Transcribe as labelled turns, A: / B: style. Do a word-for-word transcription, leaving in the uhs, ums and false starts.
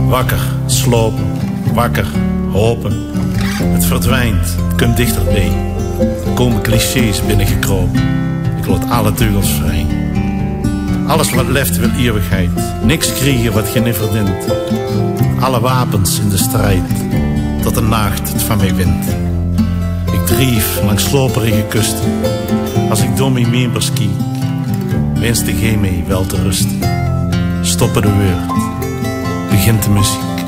A: Wakker, slopen, wakker, hopen. Het verdwijnt, het komt dichterbij. Er komen clichés binnengekropen. Ik laat alle teugels vrij. Alles wat left wil eeuwigheid. Niks kriegen wat je niet verdient. Alle wapens in de strijd. Tot de nacht het van mij wint. Ik drief langs sloperige kusten. Als ik door mijn members kiek, wenst de G mee wel te rusten. Stoppen de woord, begint de muziek.